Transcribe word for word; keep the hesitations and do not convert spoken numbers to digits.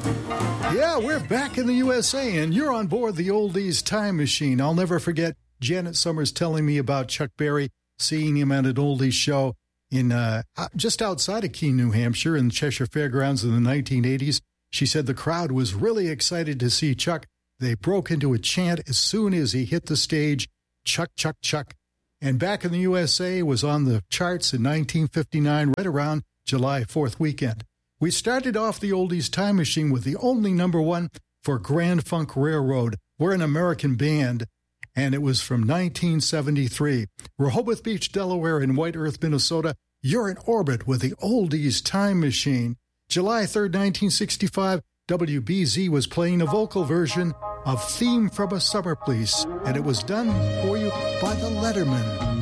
Yeah, we're back in the U S A, and you're on board the Oldies Time Machine. I'll never forget Janet Summers telling me about Chuck Berry, seeing him at an Oldies show in uh, just outside of Keene, New Hampshire, in the Cheshire Fairgrounds in the nineteen eighties. She said the crowd was really excited to see Chuck. They broke into a chant as soon as he hit the stage, Chuck, Chuck, Chuck. And Back in the U S A was on the charts in nineteen fifty-nine, right around July fourth weekend. We started off the Oldies Time Machine with the only number one for Grand Funk Railroad. We're an American band, and it was from nineteen seventy-three. Rehoboth Beach, Delaware, and White Earth, Minnesota. You're in orbit with the Oldies Time Machine. July third, nineteen sixty-five, W B Z was playing a vocal version of Theme from a Summer Place, and it was done for you by the Letterman.